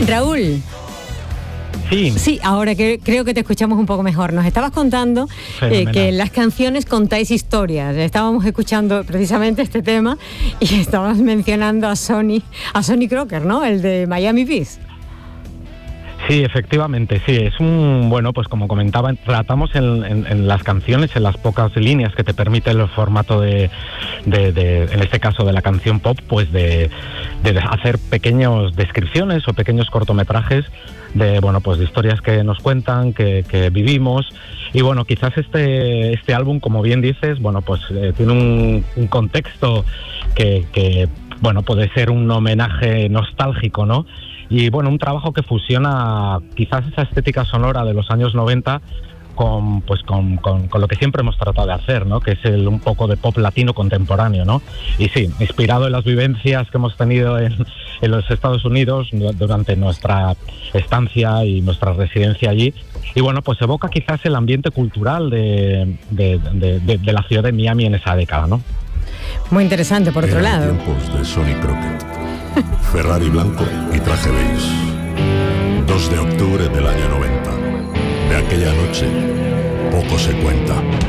Raúl. Sí, ahora que creo que te escuchamos un poco mejor. Nos estabas contando que en las canciones contáis historias. Estábamos escuchando precisamente este tema y estabas mencionando a Sonny Crocker, ¿no? El de Miami Vice. Sí, efectivamente, sí. Es pues como comentaba, tratamos en las canciones, en las pocas líneas que te permite el formato de en este caso de la canción pop, pues de hacer pequeñas descripciones o pequeños cortometrajes de historias que nos cuentan, que vivimos. Y bueno, quizás este álbum, como bien dices, tiene un contexto que puede ser un homenaje nostálgico, ¿no? Y bueno, un trabajo que fusiona quizás esa estética sonora de los años 90 con lo que siempre hemos tratado de hacer, ¿no? Que es un poco de pop latino contemporáneo, ¿no? Y sí, inspirado en las vivencias que hemos tenido en los Estados Unidos durante nuestra estancia y nuestra residencia allí. Y bueno, pues evoca quizás el ambiente cultural de la ciudad de Miami en esa década, ¿no? Muy interesante, por otro lado. Tiempos de Sonny Crocker. Ferrari blanco y traje beige. 2 de octubre del año 90. De aquella noche, poco se cuenta.